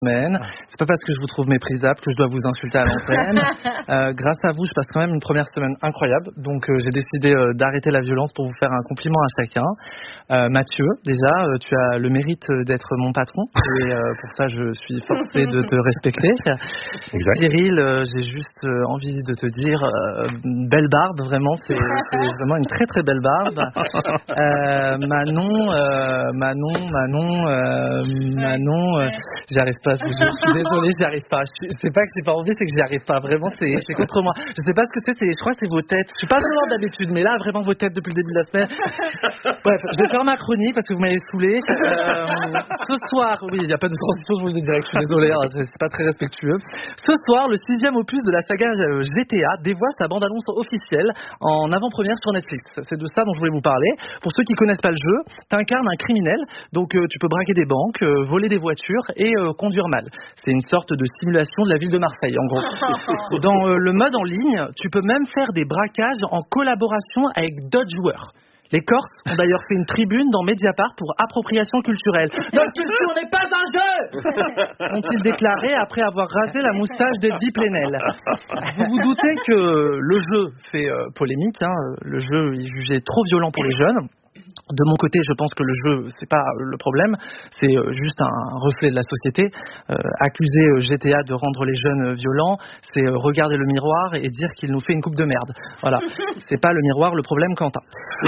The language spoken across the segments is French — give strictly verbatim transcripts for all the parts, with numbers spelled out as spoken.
semaine. C'est pas parce que je vous trouve méprisable que je dois vous insulter à l'antenne. euh, grâce à vous, je passe quand même une première semaine incroyable. Donc euh, j'ai décidé euh, d'arrêter la violence pour vous faire un compliment à chacun. Euh, Mathieu, déjà, euh, tu as le mérite d'être mon patron. Et euh, pour ça, je suis forcé de te respecter. Exact. Cyril, euh, j'ai juste euh, envie de te dire, euh, belle barbe, vraiment. C'est, c'est vraiment une très très belle barbe. Euh, Manon, euh, Manon, Manon, euh, Manon, euh, j'y arrive pas. Je, je, je suis désolé, j'y arrive pas. Je, je sais pas que j'ai pas envie, c'est que j'y arrive pas. Vraiment, c'est, c'est contre moi. Je sais pas ce que c'est. c'est je crois que c'est vos têtes. Je suis pas violent d'habitude, mais là, vraiment vos têtes depuis le début de la semaine. Bref, je vais faire ma chronique parce que vous m'avez saoulé. Euh, ce soir, oui, il y a pas de transition, je vous le dis direct. Je suis désolé, hein, c'est, c'est pas très respectueux. Ce soir, le sixième opus de la saga G T A dévoile sa bande-annonce officielle en avant-première sur Netflix. C'est de ça dont je voulais vous parler. Pour ceux qui connaissent pas le jeu, t'incarnes un criminel, donc euh, tu peux braquer des banques, euh, voler des voitures et euh, conduire mal. C'est une sorte de simulation de la ville de Marseille, en gros. Dans euh, le mode en ligne, tu peux même faire des braquages en collaboration avec d'autres joueurs. Les Corses ont d'ailleurs fait une tribune dans Mediapart pour appropriation culturelle. Notre culture n'est pas un jeu, ont-ils déclaré après avoir rasé la moustache d'Edwy Plenel. Vous vous doutez que le jeu fait euh, polémique, hein. Le jeu est jugé trop violent pour les jeunes. De mon côté, je pense que le jeu, c'est pas le problème, c'est juste un reflet de la société. Euh, accuser G T A de rendre les jeunes violents, c'est regarder le miroir et dire qu'il nous fait une coupe de merde. Voilà, c'est pas le miroir le problème, Quentin. Euh,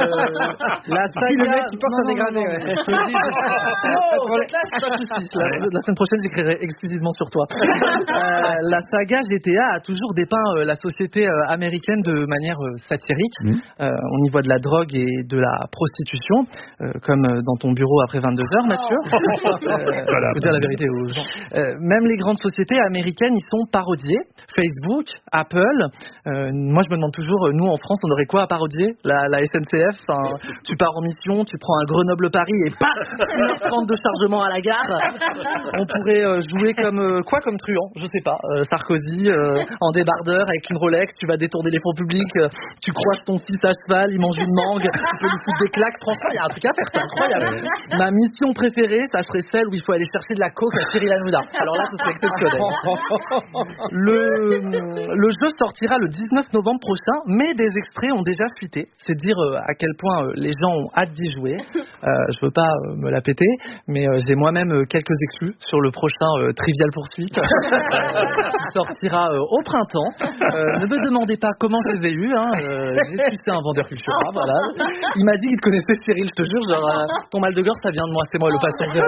la saga... le mec qui porte un dégradé. Ouais. Oh, là, c'est pas de souci. La, la semaine prochaine, j'écrirai exclusivement sur toi. Euh, la saga G T A a toujours dépeint euh, la société euh, américaine de manière euh, satirique. Mmh. Euh, on y voit de la drogue et de la prostitution, euh, comme dans ton bureau après vingt-deux heures, Mathieu. Euh, voilà. Faut dire la vérité aux gens. Euh, même les grandes sociétés américaines y sont parodiées. Facebook, Apple. Euh, moi, je me demande toujours, nous en France, on aurait quoi à parodier? La, la S N C F. Enfin, tu pars en mission, tu prends un Grenoble-Paris et paf, une heure trente de chargement à la gare. On pourrait euh, jouer comme euh, quoi, comme truand, je sais pas. Euh, Sarkozy euh, en débardeur avec une Rolex, tu vas détourner les fonds publics, euh, tu croises ton fils à cheval, il mange une mangue, tu peux lui foutre des claques. Franchement, il y a un truc à faire, c'est incroyable. Ma mission préférée, ça serait celle où il faut aller chercher de la coke à Cyril Hanouna. Alors là, ce serait exceptionnel. Le, le jeu sortira le dix-neuf novembre prochain, mais des extraits ont déjà fuité. C'est dire euh, à quel point euh, les gens ont hâte d'y jouer. Euh, je veux pas euh, me la péter, mais euh, j'ai moi-même euh, quelques exclus sur le prochain euh, Trivial Poursuite euh, qui sortira euh, au printemps. Euh, ne me demandez pas comment je les ai eus. Hein. Euh, j'ai sucé un vendeur culturel, voilà. Il m'a dit qu'il te connaissait, Cyril, je te jure. Genre, euh, ton mal de gorge, ça vient de moi. C'est moi le patient zéro.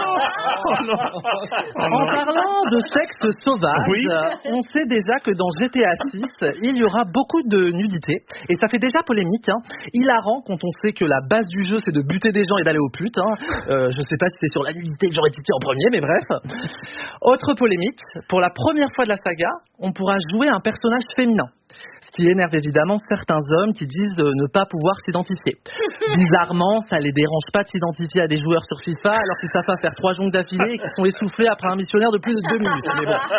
En parlant de sexe sauvage, oui. euh, on sait déjà que dans G T A six, il y aura beaucoup de nudité. Et ça fait déjà polémique. Hein. Hilarant quand on sait que la base du jeu, c'est de buter des gens et d'aller aux putes. Hein. Euh, je sais pas si c'est sur la nudité que j'aurais titillé en premier, mais bref. Autre polémique, pour la première fois de la saga, on pourra jouer un personnage féminin. Ce qui énerve évidemment certains hommes qui disent euh, ne pas pouvoir s'identifier. Bizarrement, ça les dérange pas de s'identifier à des joueurs sur FIFA alors qu'ils savent pas faire trois jongles d'affilée et qu'ils sont essoufflés après un missionnaire de plus de deux minutes. Mais bon,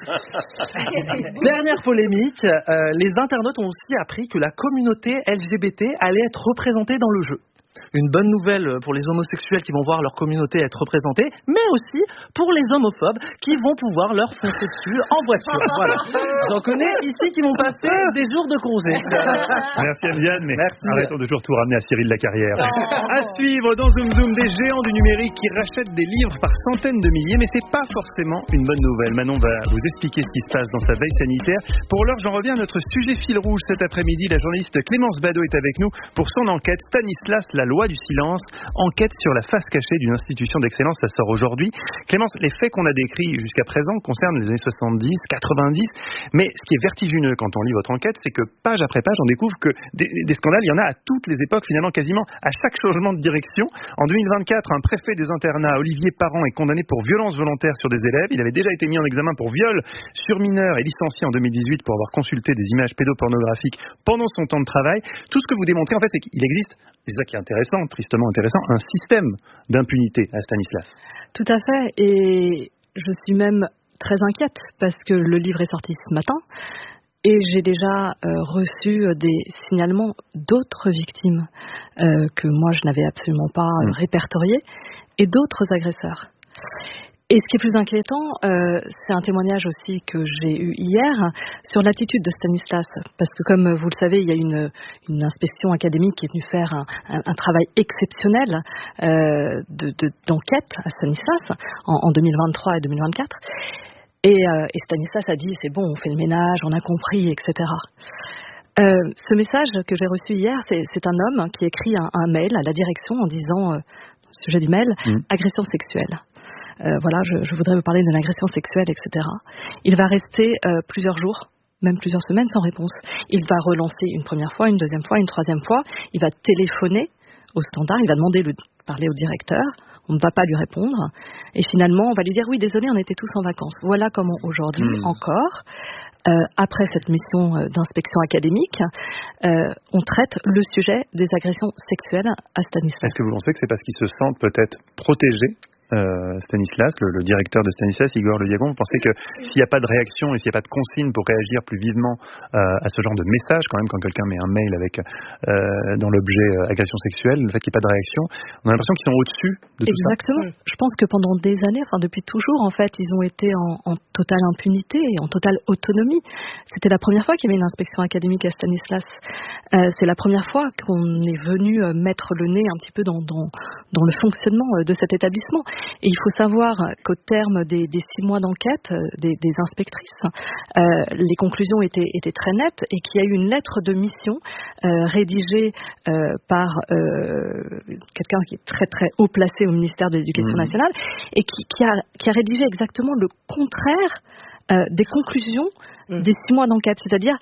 bref. Dernière polémique, euh, les internautes ont aussi appris que la communauté L G B T allait être représentée dans le jeu. Une bonne nouvelle pour les homosexuels qui vont voir leur communauté être représentée, mais aussi pour les homophobes qui vont pouvoir leur foncer dessus en voiture. Voilà. J'en connais ici qui vont passer des jours de congé. Merci Anne-Diane, mais Merci. Arrêtons de toujours tout ramener à Cyril Lacarrière. À suivre dans Zoom Zoom, des géants du numérique qui rachètent des livres par centaines de milliers, mais c'est pas forcément une bonne nouvelle. Manon va vous expliquer ce qui se passe dans sa veille sanitaire. Pour l'heure, j'en reviens à notre sujet fil rouge cet après-midi. La journaliste Clémence Bado est avec nous pour son enquête Stanislas, la loi du silence, enquête sur la face cachée d'une institution d'excellence. Ça sort aujourd'hui. Clémence, les faits qu'on a décrits jusqu'à présent concernent les années soixante-dix, quatre-vingt-dix, mais ce qui est vertigineux quand on lit votre enquête, c'est que page après page, on découvre que des, des scandales, il y en a à toutes les époques, finalement quasiment à chaque changement de direction. En deux mille vingt-quatre, un préfet des internats, Olivier Parent, est condamné pour violence volontaire sur des élèves. Il avait déjà été mis en examen pour viol sur mineur et licencié en deux mille dix-huit pour avoir consulté des images pédopornographiques pendant son temps de travail. Tout ce que vous démontrez, en fait, c'est qu'il existe, c'est ça qui est intéressant, tristement intéressant, un système d'impunité à Stanislas. Tout à fait, et je suis même très inquiète parce que le livre est sorti ce matin et j'ai déjà euh, reçu des signalements d'autres victimes euh, que moi je n'avais absolument pas euh, répertoriées et d'autres agresseurs. Et ce qui est plus inquiétant, euh, c'est un témoignage aussi que j'ai eu hier sur l'attitude de Stanislas. Parce que comme vous le savez, il y a une, une inspection académique qui est venue faire un, un, un travail exceptionnel euh, de, de, d'enquête à Stanislas en, en deux mille vingt-trois et deux mille vingt-quatre. Et, euh, et Stanislas a dit, c'est bon, on fait le ménage, on a compris, et cetera. Euh, ce message que j'ai reçu hier, c'est, c'est un homme qui écrit un, un mail à la direction en disant, euh, au sujet du mail, mmh. agression sexuelle. Euh, voilà, je, je voudrais vous parler d'une agression sexuelle, et cetera. Il va rester euh, plusieurs jours, même plusieurs semaines sans réponse. Il va relancer une première fois, une deuxième fois, une troisième fois. Il va téléphoner au standard, il va demander de parler au directeur. On ne va pas lui répondre. Et finalement, on va lui dire, oui, désolé, on était tous en vacances. Voilà comment aujourd'hui, mmh. encore, euh, après cette mission euh, d'inspection académique, euh, on traite le sujet des agressions sexuelles à Stanislas. Est-ce que vous pensez que c'est parce qu'ils se sentent peut-être protégés Euh, Stanislas, le, le directeur de Stanislas, Igor Le Diagon, vous pensez que s'il n'y a pas de réaction et s'il n'y a pas de consigne pour réagir plus vivement euh, à ce genre de message, quand même, quand quelqu'un met un mail avec euh, dans l'objet euh, agression sexuelle, le fait qu'il n'y ait pas de réaction, on a l'impression qu'ils sont au-dessus de tout Exactement. ça. Exactement. Je pense que pendant des années, enfin depuis toujours, en fait, ils ont été en, en totale impunité et en totale autonomie. C'était la première fois qu'il y avait une inspection académique à Stanislas. Euh, c'est la première fois qu'on est venu euh, mettre le nez un petit peu dans, dans, dans le fonctionnement euh, de cet établissement. Et il faut savoir qu'au terme des, des six mois d'enquête des, des inspectrices, euh, les conclusions étaient, étaient très nettes et qu'il y a eu une lettre de mission euh, rédigée euh, par euh, quelqu'un qui est très très haut placé au ministère de l'Éducation mmh. nationale et qui, qui, a, qui a rédigé exactement le contraire euh, des conclusions mmh. des six mois d'enquête, c'est-à-dire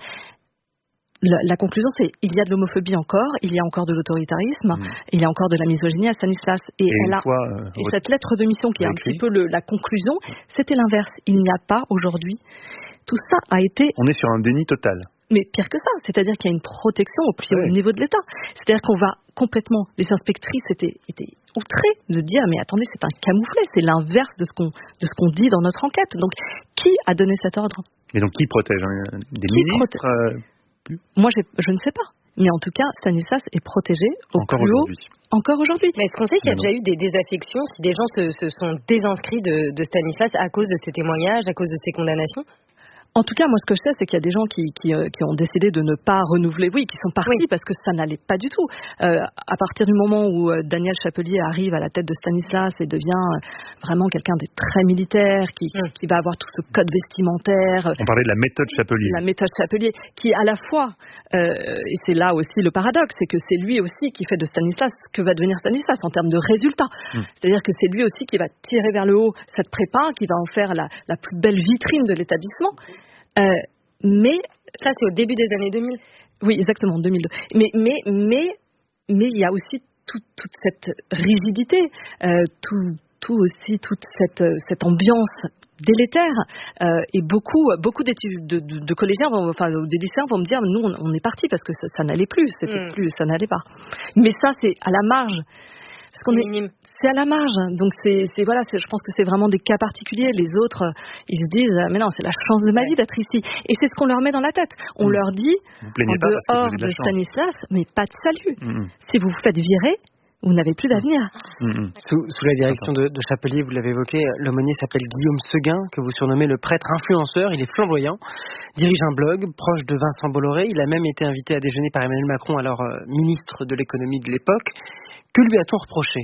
La, la conclusion, c'est il y a de l'homophobie encore, il y a encore de l'autoritarisme, mmh. il y a encore de la misogynie à Stanislas. Et, et, elle a, fois, euh, et cette lettre de mission qui est un petit peu le, la conclusion, c'était l'inverse. Il n'y a pas aujourd'hui. Tout ça a été... On est sur un déni total. Mais pire que ça, c'est-à-dire qu'il y a une protection au plus haut niveau de l'État. C'est-à-dire qu'on va complètement... Les inspectrices étaient, étaient outrées de dire mais attendez, c'est un camouflet, c'est l'inverse de ce qu'on, de ce qu'on dit dans notre enquête. Donc, qui a donné cet ordre ? Et donc, qui protège hein Des qui ministres proté... euh... Moi, j'ai, je ne sais pas. Mais en tout cas, Stanislas est protégé au encore plus haut. Aujourd'hui. Encore aujourd'hui. Mais est-ce qu'on sait qu'il y a déjà eu des désaffections, si des gens se, se sont désinscrits de, de Stanislas à cause de ses témoignages, à cause de ses condamnations ? En tout cas, moi, ce que je sais, c'est qu'il y a des gens qui, qui, euh, qui ont décidé de ne pas renouveler, oui, qui sont partis oui. parce que ça n'allait pas du tout. Euh, à partir du moment où euh, Daniel Chapelier arrive à la tête de Stanislas et devient euh, vraiment quelqu'un de très militaire, qui, mmh. qui va avoir tout ce code vestimentaire. On parlait de la méthode Chapelier. La méthode Chapelier, qui à la fois, euh, et c'est là aussi le paradoxe, c'est que c'est lui aussi qui fait de Stanislas ce que va devenir Stanislas en termes de résultats. Mmh. C'est-à-dire que c'est lui aussi qui va tirer vers le haut cette prépa, qui va en faire la, la plus belle vitrine de l'établissement. Euh, mais ça c'est au début des années deux mille. Oui, exactement, deux mille deux. Mais mais mais mais il y a aussi tout, toute cette rigidité, euh, tout tout aussi toute cette cette ambiance délétère euh, et beaucoup beaucoup d'études de, de, de collégiens, vont, enfin des lycéens vont me dire nous on, on est partis parce que ça, ça n'allait plus, c'était mmh. plus, ça n'allait pas. Mais ça c'est à la marge. Parce qu'on c'est minime. C'est à la marge, donc c'est, c'est voilà, c'est, je pense que c'est vraiment des cas particuliers. Les autres, ils se disent, mais non, c'est la chance de ma vie d'être ici. Et c'est ce qu'on leur met dans la tête. On mmh. leur dit, en dehors de, de Stanislas, mais pas de salut. Mmh. Si vous vous faites virer, vous n'avez plus d'avenir. Mmh. Sous, sous la direction de, de Chapelier, vous l'avez évoqué, l'aumônier s'appelle Guillaume Seguin, que vous surnommez le prêtre influenceur. Il est flamboyant, dirige un blog proche de Vincent Bolloré. Il a même été invité à déjeuner par Emmanuel Macron, alors euh, ministre de l'économie de l'époque. Que lui a-t-on reproché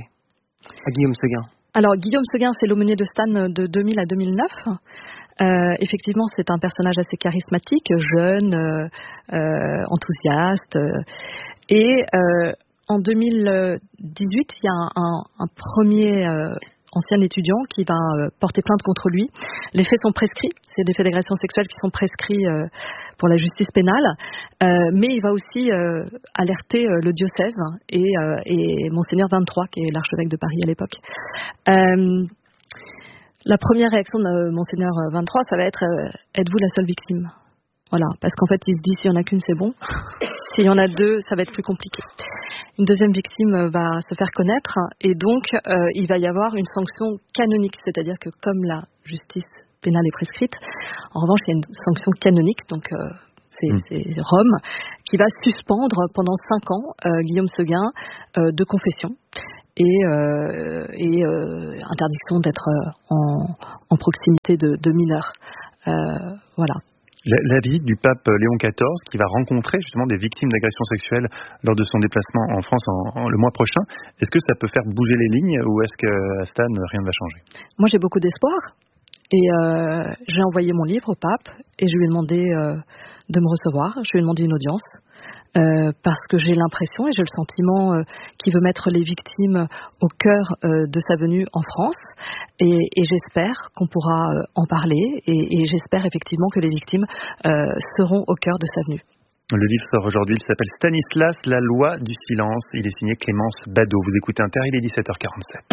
à Guillaume Seguin? Alors, Guillaume Seguin, c'est l'aumônier de Stan de deux mille à deux mille neuf. Euh, effectivement, c'est un personnage assez charismatique, jeune, euh, euh, enthousiaste. Et euh, en deux mille dix-huit, il y a un, un, un premier euh, ancien étudiant qui va euh, porter plainte contre lui. Les faits sont prescrits, c'est des faits d'agression sexuelle qui sont prescrits euh, pour la justice pénale, euh, mais il va aussi euh, alerter euh, le diocèse et, euh, et Monseigneur vingt-trois, qui est l'archevêque de Paris à l'époque. Euh, la première réaction de Monseigneur vingt-trois, ça va être euh, êtes-vous la seule victime ? Voilà, parce qu'en fait, il se dit s'il y en a qu'une, c'est bon. S'il y en a deux, ça va être plus compliqué. Une deuxième victime va se faire connaître et donc euh, il va y avoir une sanction canonique, c'est-à-dire que comme la justice pénale est prescrite, en revanche, il y a une sanction canonique, donc euh, c'est, mmh. c'est Rome, qui va suspendre pendant cinq ans euh, Guillaume Seguin euh, de confession. et, euh, et euh, interdiction d'être en, en proximité de, de mineurs. Euh, voilà. La, la visite du pape Léon quatorze, qui va rencontrer justement des victimes d'agressions sexuelles lors de son déplacement en France en, en, le mois prochain, est-ce que ça peut faire bouger les lignes ou est-ce qu'à Stan, rien ne va changer? Moi, j'ai beaucoup d'espoir et euh, j'ai envoyé mon livre au pape et je lui ai demandé euh, de me recevoir. Je lui ai demandé une audience. Euh, parce que j'ai l'impression et j'ai le sentiment euh, qu'il veut mettre les victimes au cœur euh, de sa venue en France et, et j'espère qu'on pourra euh, en parler et, et j'espère effectivement que les victimes euh, seront au cœur de sa venue. Le livre sort aujourd'hui, il s'appelle Stanislas, la loi du silence. Il est signé Clémence Badaud. Vous écoutez Inter, il est dix-sept heures quarante-sept.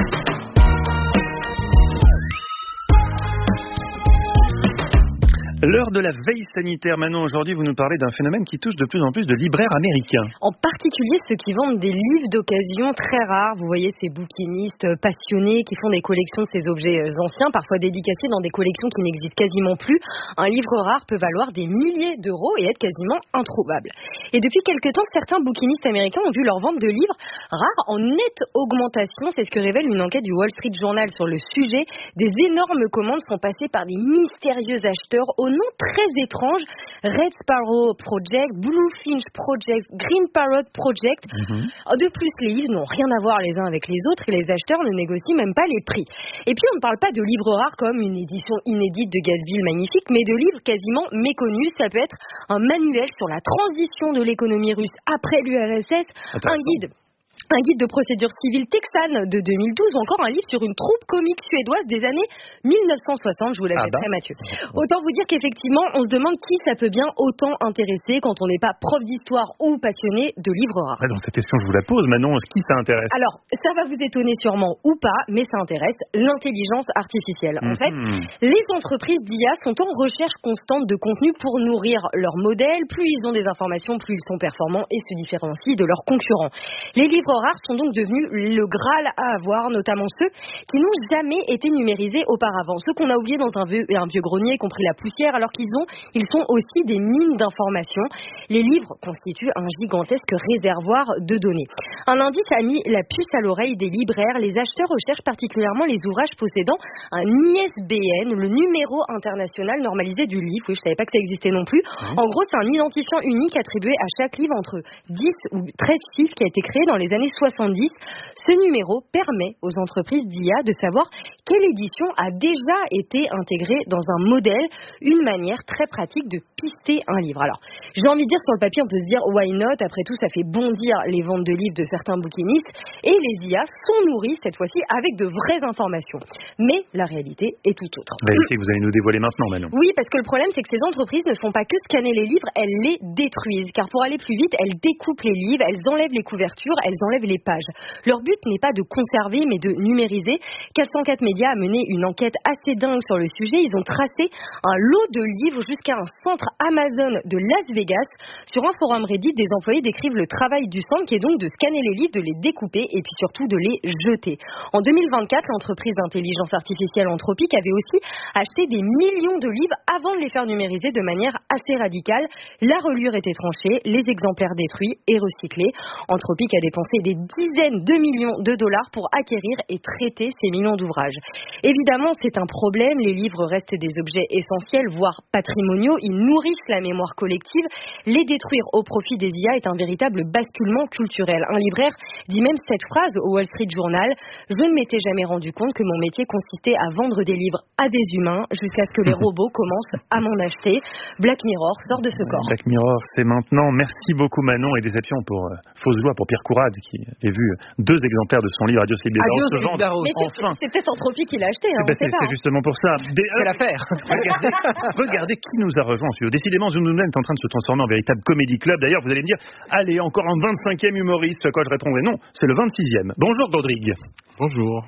L'heure de la veille sanitaire. Manon, aujourd'hui, vous nous parlez d'un phénomène qui touche de plus en plus de libraires américains. En particulier ceux qui vendent des livres d'occasion très rares. Vous voyez ces bouquinistes passionnés qui font des collections de ces objets anciens, parfois dédicacés dans des collections qui n'existent quasiment plus. Un livre rare peut valoir des milliers d'euros et être quasiment introuvable. Et depuis quelque temps, certains bouquinistes américains ont vu leur vente de livres rares en nette augmentation. C'est ce que révèle une enquête du Wall Street Journal sur le sujet. Des énormes commandes sont passées par des mystérieux acheteurs au nom très étrange: Red Sparrow Project, Bluefinch Project, Green Parrot Project. Mm-hmm. De plus, les livres n'ont rien à voir les uns avec les autres et les acheteurs ne négocient même pas les prix. Et puis, on ne parle pas de livres rares comme une édition inédite de Gatsby magnifique, mais de livres quasiment méconnus. Ça peut être un manuel sur la transition de l'économie russe après l'U R S S, un guide... un guide de procédure civile texane de deux mille douze ou encore un livre sur une troupe comique suédoise des années mille neuf cent soixante, je vous l'achèterai, ah bah. Mathieu. Autant vous dire qu'effectivement, on se demande qui ça peut bien autant intéresser quand on n'est pas prof d'histoire ou passionné de livres rares. Ouais, donc cette question, je vous la pose, Manon, qui ça intéresse? Alors, ça va vous étonner sûrement ou pas, mais ça intéresse l'intelligence artificielle. En mm-hmm. fait, les entreprises d'I A sont en recherche constante de contenu pour nourrir leur modèle. Plus ils ont des informations, plus ils sont performants et se différencient de leurs concurrents. Les livres rares sont donc devenus le Graal à avoir, notamment ceux qui n'ont jamais été numérisés auparavant. Ceux qu'on a oubliés dans un vieux, un vieux grenier, compris la poussière, alors qu'ils ont, ils sont aussi des mines d'informations. Les livres constituent un gigantesque réservoir de données. Un indice a mis la puce à l'oreille des libraires. Les acheteurs recherchent particulièrement les ouvrages possédant un I S B N, le numéro international normalisé du livre. Oui, je savais pas que ça existait non plus. En gros, c'est un identifiant unique attribué à chaque livre entre dix ou treize chiffres qui a été créé dans les années soixante-dix. Ce numéro permet aux entreprises d'I A de savoir quelle édition a déjà été intégrée dans un modèle, une manière très pratique de pister un livre. Alors, j'ai envie de dire, sur le papier, on peut se dire why not? Après tout, ça fait bondir les ventes de livres de certains bouquinistes et les I A sont nourris cette fois-ci avec de vraies informations. Mais la réalité est tout autre. La réalité que vous allez nous dévoiler maintenant, Manon. Oui, parce que le problème, c'est que ces entreprises ne font pas que scanner les livres, elles les détruisent. Car pour aller plus vite, elles découpent les livres, elles enlèvent les couvertures, elles enlèvent les pages. Leur but n'est pas de conserver, mais de numériser. quatre cent quatre Médias a mené une enquête assez dingue sur le sujet. Ils ont tracé un lot de livres jusqu'à un centre Amazon de Las Vegas. Sur un forum Reddit, des employés décrivent le travail du centre qui est donc de scanner les livres, de les découper et puis surtout de les jeter. En deux mille vingt-quatre, l'entreprise d'intelligence artificielle Anthropic avait aussi acheté des millions de livres avant de les faire numériser de manière assez radicale. La relure était tranchée, les exemplaires détruits et recyclés. Anthropic a dépensé des dizaines de millions de dollars pour acquérir et traiter ces millions d'ouvrages. Évidemment, c'est un problème. Les livres restent des objets essentiels, voire patrimoniaux. Ils nourrissent la mémoire collective. Les détruire au profit des I A est un véritable basculement culturel. Un libraire dit même cette phrase au Wall Street Journal: « Je ne m'étais jamais rendu compte que mon métier consistait à vendre des livres à des humains jusqu'à ce que les robots commencent à m'en acheter. » Black Mirror sort de ce corps. Black Mirror, c'est maintenant. Merci beaucoup, Manon, et déception pour euh, fausse joie pour Pierre Courade qui a vu deux exemplaires de son livre Adios Libidaros se vendre. Mais enfin. C'est peut-être Anthropic qui l'a acheté. Hein, c'est, c'est, c'est justement pour ça. Des, euh, c'est l'affaire. Regardez, regardez qui nous a rejoint en studio. Décidément, Zoom Zoom est en train de se transformer en véritable comédie club. D'ailleurs, vous allez me dire, allez, encore un vingt-cinquième humoriste. À quoi je répondrai non, c'est le vingt-sixième. Bonjour, Rodrigue. Bonjour.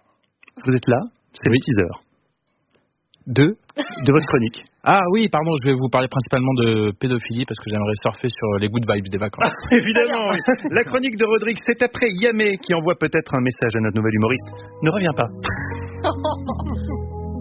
Vous êtes là? C'est oui. Le teaser. De De votre chronique. Ah oui, pardon, je vais vous parler principalement de pédophilie parce que j'aimerais surfer sur les good vibes des vacances. Ah, évidemment, oui. La chronique de Rodrigue, c'est après Yamé qui envoie peut-être un message à notre nouvel humoriste. Ne reviens pas.